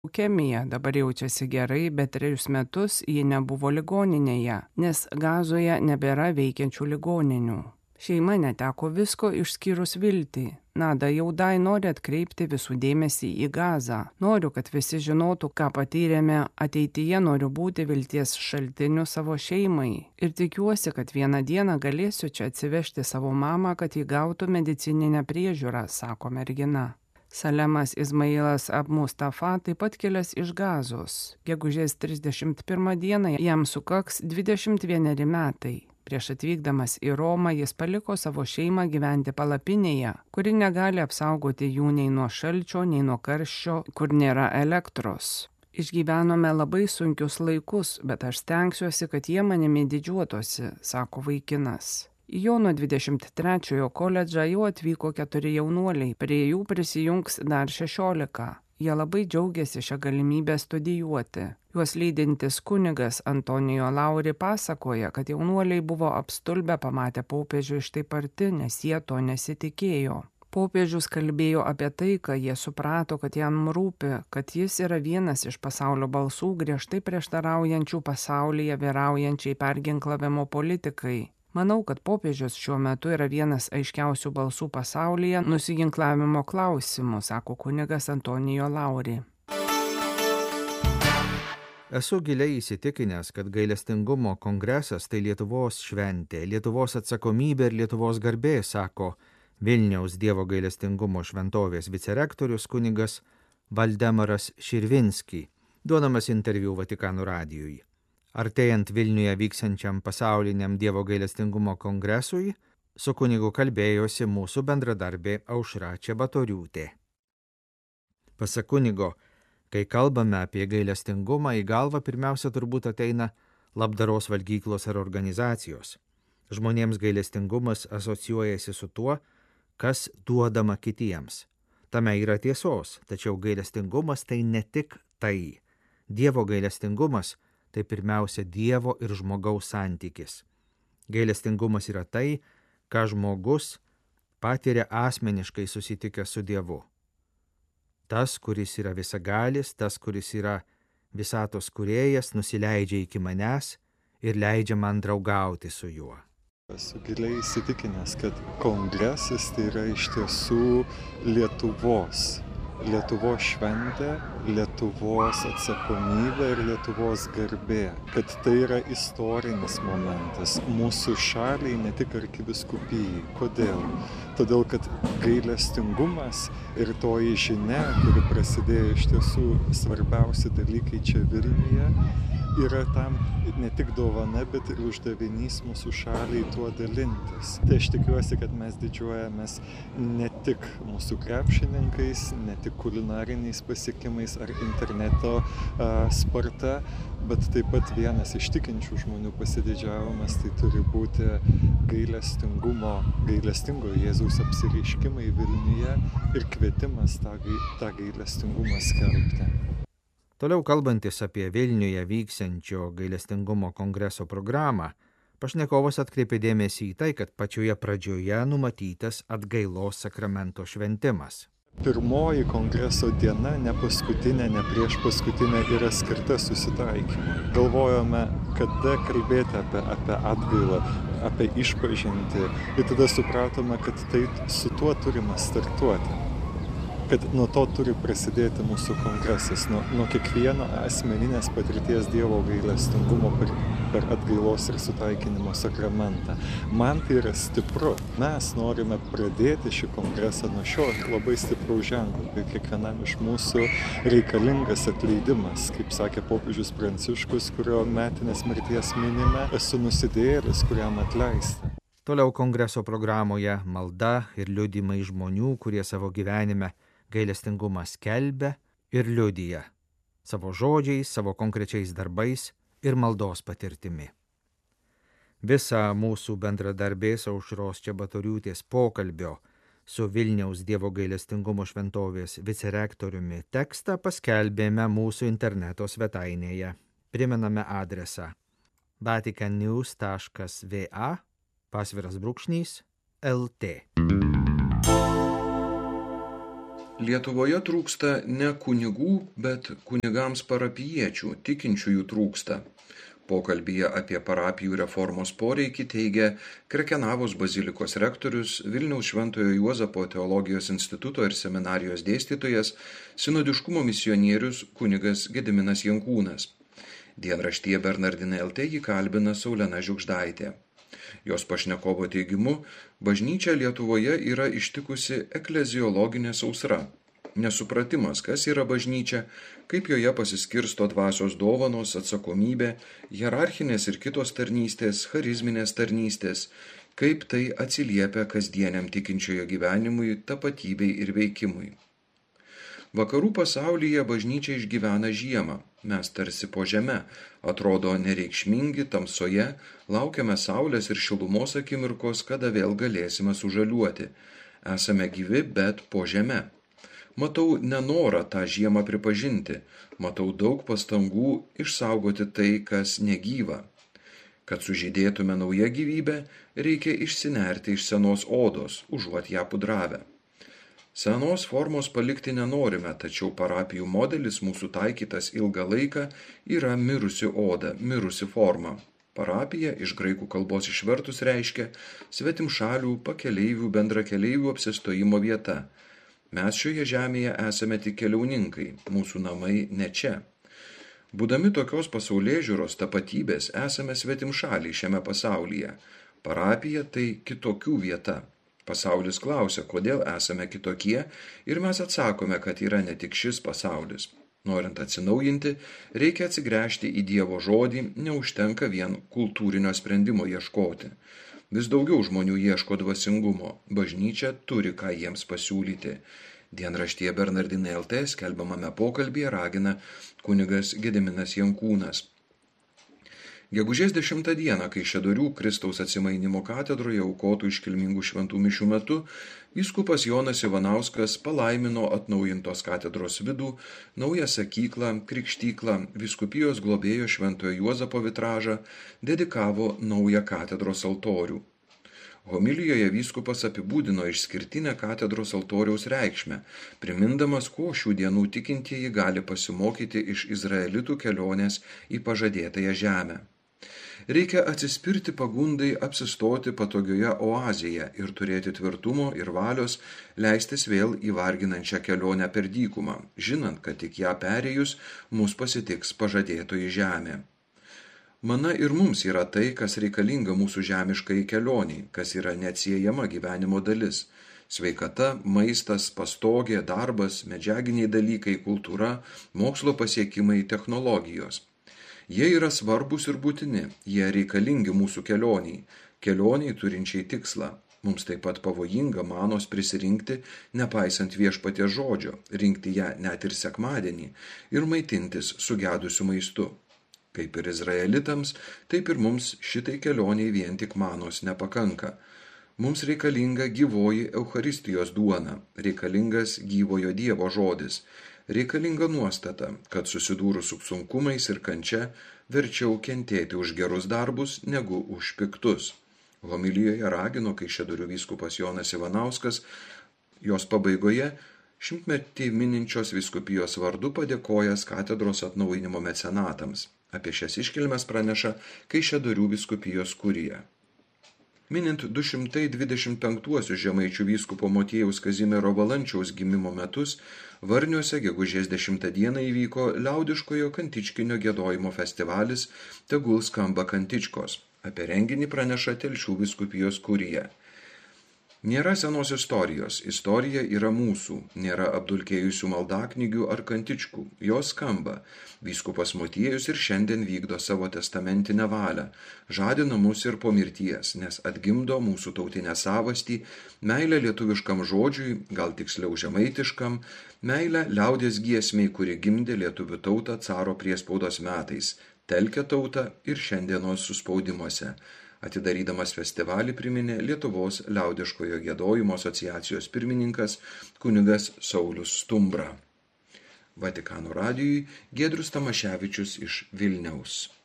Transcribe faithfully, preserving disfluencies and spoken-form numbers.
leukemija, dabar jaučiasi gerai, bet trejus metus ji nebuvo ligoninėje, nes Gazoje nebėra veikiančių ligoninių. Šeima neteko visko išskyrus viltį. Nada Jaudai nori atkreipti visų dėmesį į Gazą. Noriu, kad visi žinotų, ką patyrėme, ateityje noriu būti vilties šaltiniu savo šeimai. Ir tikiuosi, kad vieną dieną galėsiu čia atsivežti savo mamą, kad ji gautų medicininę priežiūrą, sako mergina. Salemas Izmailas Ab-Mustafa taip pat kilęs iš Gazos. Gegužės trisdešimt pirmą dieną jam sukaks dvidešimt vieneri metai. Prieš atvykdamas į Romą jis paliko savo šeimą gyventi palapinėje, kuri negali apsaugoti jų nei nuo šalčio, nei nuo karščio, kur nėra elektros. Išgyvenome labai sunkius laikus, bet aš stengsiuosi, kad jie manimi didžiuotosi, sako vaikinas. Į Jono dvidešimt trečiojo koledžą jau atvyko keturi jaunuoliai, prie jų prisijungs dar šešiolika. Jie labai džiaugiasi šią galimybę studijuoti. Juos lydintis kunigas Antonijo Lauri pasakoja, kad jaunuoliai buvo apstulbę pamatę popiežių iš taip arti, nes jie to nesitikėjo. Popiežius kalbėjo apie tai, ką jie suprato, kad jam rūpi, kad jis yra vienas iš pasaulio balsų griežtai prieštaraujančių pasaulyje vyraujančiai perginklavimo politikai. Manau, kad popiežius šiuo metu yra vienas aiškiausių balsų pasaulyje nusiginklavimo klausimų, sako kunigas Antonijo Lauri. Esu giliai įsitikinęs, kad gailestingumo kongresas tai Lietuvos šventė, Lietuvos atsakomybė ir Lietuvos garbė, sako Vilniaus Dievo gailestingumo šventovės vicerektorius kunigas Valdemaras Širvinski, duodamas interviu Vatikano radijui. Artėjant Vilniuje vyksiančiam pasauliniam Dievo gailestingumo kongresui, su kunigu kalbėjosi mūsų bendradarbė Aušra Čebatoriūtė. Pasak kunigo, kai kalbame apie gailestingumą, į galvą pirmiausia turbūt ateina labdaros valgyklos ar organizacijos. Žmonėms gailestingumas asocijuojasi su tuo, kas duodama kitiems. Tame yra tiesos, tačiau gailestingumas tai ne tik tai. Dievo gailestingumas tai pirmiausia Dievo ir žmogaus santykis. Gailestingumas yra tai, ką žmogus patiria asmeniškai susitikęs su Dievu. Tas, kuris yra visagalis, tas, kuris yra visatos kūrėjas, nusileidžia iki manęs ir leidžia man draugauti su juo. Esu giliai įsitikinęs, kad kongresas tai yra iš tiesų Lietuvos. Lietuvos šventė, Lietuvos atsakomybė ir Lietuvos garbė. Kad tai yra istorinis momentas mūsų šaliai, ne tik arkivyskupijai. Kodėl? Todėl, kad gailestingumas ir toji žinia, kuri prasidėjo iš tiesų svarbiausi dalykai čia Vilniuje, yra tam ne tik dovana, bet ir uždavinys mūsų šaliai tuo dalintis. Tai aš tikiuosi, kad mes didžiuojamės ne tik mūsų krepšininkais, ne tik kulinariniais pasiekimais ar interneto a, sparta, bet taip pat vienas iš tikinčių žmonių pasididžiavimas tai turi būti gailestingumo, gailestingo Jėzaus apsireiškimai Vilniuje ir kvietimas tą, tą gailestingumą skelbti. Toliau kalbantis apie Vilniuje vyksiančio gailestingumo kongreso programą, pašnekovas atkreipė dėmesį į tai, kad pačioje pradžioje numatytas atgailos sakramento šventimas. Pirmoji kongreso diena, ne paskutinė, ne prieš paskutinė, yra skirta susitaikymui. Galvojome, kada kalbėti apie, apie atgailą, apie išpažintį, ir tada supratome, kad tai su tuo turime startuoti. Kad nuo to turi prasidėti mūsų kongresas, nuo, nuo kiekvieno asmeninės patirties Dievo gailestingumo per, per atgailos ir sutaikinimo sakramentą. Man tai yra stipru. Mes norime pradėti šį kongresą nuo šio labai stipraus ženklo, kai kiekvienam iš mūsų reikalingas atleidimas. Kaip sakė popiežius Pranciškus, kurio metinės mirties minime, esu nusidėjėlis, kuriam atleista. Toliau kongreso programoje malda ir liudymai žmonių, kurie savo gyvenime gailestingumą skelbia ir liudija savo žodžiais, savo konkrečiais darbais ir maldos patirtimi. Visą mūsų bendradarbės Aušros Čebatoriūtės pokalbio su Vilniaus Dievo gailestingumo šventovės vicerektoriumi tekstą paskelbėme mūsų interneto svetainėje. Primename adresą vaticannews taškas va pasviras brūkšnys lt. Lietuvoje trūksta ne kunigų, bet kunigams parapijiečių, tikinčiųjų trūksta. Pokalbyje apie parapijų reformos poreikį teigia Krekenavos bazilikos rektorius, Vilniaus Šventojo Juozapo teologijos instituto ir seminarijos dėstytojas, sinodiškumo misionierius kunigas Gediminas Jankūnas. Dienraštyje Bernardinai L T jį kalbina Saulena Žiugždaitė. Jos pašnekovo teigimu, bažnyčia Lietuvoje yra ištikusi ekleziologinė sausra. Nesupratimas, kas yra bažnyčia, kaip joje pasiskirsto dvasios dovanos, atsakomybė, hierarchinės ir kitos tarnystės, charizminės tarnystės, kaip tai atsiliepia kasdieniam tikinčiojo gyvenimui, tapatybei ir veikimui. Vakarų pasaulyje bažnyčia išgyvena žiemą. Mes tarsi po žeme, atrodo nereikšmingi tamsoje, laukiame saulės ir šilumos akimirkos, kada vėl galėsime sužaliuoti. Esame gyvi, bet po žeme. Matau nenorą tą žiemą pripažinti, matau daug pastangų išsaugoti tai, kas negyva. Kad sužydėtume naują gyvybę, reikia išsinerti iš senos odos, užuot ją pudravę. Senos formos palikti nenorime, tačiau parapijų modelis mūsų taikytas ilgą laiką yra mirusi oda, mirusi forma. Parapija iš graikų kalbos išvertus reiškia svetimšalių, pakeleivių, bendrakeleivių apsistojimo vieta. Mes šioje žemėje esame tik keliauninkai, mūsų namai ne čia. Būdami tokios pasaulėžiūros tapatybės esame svetimšaliai šiame pasaulyje. Parapija tai kitokių vieta. Pasaulis klausia, kodėl esame kitokie, ir mes atsakome, kad yra ne tik šis pasaulis. Norint atsinaujinti, reikia atsigręžti į Dievo žodį, neužtenka vien kultūrinio sprendimo ieškoti. Vis daugiau žmonių ieško dvasingumo, bažnyčia turi ką jiems pasiūlyti. Dienraštyje Bernardinai L T skelbiamame pokalbyje ragina kunigas Gediminas Jankūnas. Gegužės dešimtą dieną, Kaišiadorių Kristaus atsimainimo katedroje aukotų iškilmingų šventų mišių metu, vyskupas Jonas Ivanauskas palaimino atnaujintos katedros vidų, naują sakyklą, krikštyklą, vyskupijos globėjo Šventojo Juozapo vitražą, dedikavo naują katedros altorių. Homilijoje vyskupas apibūdino išskirtinę katedros altoriaus reikšmę, primindamas, ko šių dienų tikintieji gali pasimokyti iš izraelitų kelionės į pažadėtąją žemę. Reikia atsispirti pagundai apsistoti patogioje oazėje ir turėti tvirtumo ir valios leistis vėl į varginančią kelionę per dykumą, žinant, kad tik ją perėjus mus pasitiks pažadėtoji žemė. Mana ir mums yra tai, kas reikalinga mūsų žemiškai kelioniai, kas yra neatsiejama gyvenimo dalis. Sveikata, maistas, pastogė, darbas, medžiaginiai dalykai, kultūra, mokslo pasiekimai, technologijos. Jie yra svarbus ir būtini, jie reikalingi mūsų kelioniai, kelioniai turinčiai tikslą. Mums taip pat pavojinga manos prisirinkti, nepaisant viešpaties žodžio, rinkti ją net ir sekmadienį ir maitintis sugedusiu maistu. Kaip ir izraelitams, taip ir mums šitai kelioniai vien tik manos nepakanka. Mums reikalinga gyvoji Eucharistijos duona, reikalingas gyvojo Dievo žodis, reikalinga nuostata, kad susidūrus su sunkumais ir kančia verčiau kentėti už gerus darbus negu už piktus. Homilijoje ragino Kaišiadorių vyskupas Jonas Ivanauskas, jos pabaigoje šimtmetį mininčios vyskupijos vardu padėkojęs katedros atnaujinimo mecenatams. Apie šias iškilmes praneša Kaišiadorių vyskupijos kurija. Minint du šimtai dvidešimt penktuosius žemaičių vyskupo Motiejaus Kazimiero Valančiaus gimimo metus, Varniuose gegužės dešimtą dieną įvyko liaudiškojo kantičkinio giedojimo festivalis Tegul skamba kantičkos. Apie renginį praneša Telšių vyskupijos kurija. Nėra senos istorijos, istorija yra mūsų, nėra apdulkėjusių maldaknygių ar kantičkų, jos skamba. Vyskupas Motiejus ir šiandien vykdo savo testamentinę valią, žadina mus ir po mirties, nes atgimdo mūsų tautinę savastį, meilę lietuviškam žodžiui, gal tiksliau žemaitiškam, meilę liaudies giesmei, kuri gimdė lietuvių tautą caro priespaudos metais, telkia tautą ir šiandienos suspaudimuose. Atidarydamas festivalį priminė Lietuvos liaudiškojo giedojimo asociacijos pirmininkas kunigas Saulius Stumbra. Vatikano radijui Giedrius Tamaševičius iš Vilniaus.